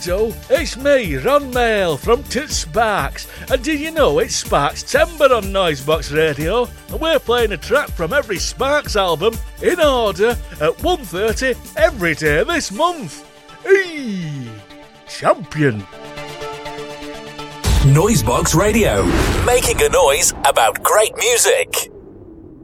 do. It's me, Ron Mail from Tits Sparks. And did you know it's Sparks Timber on Noisebox Radio? And we're playing a track from every Sparks album in order at 1:30 every day this month. Eee! Champion. Noisebox Radio, making a noise about great music.